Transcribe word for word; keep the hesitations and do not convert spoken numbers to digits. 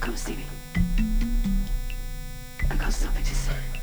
Come see me. I got something to say.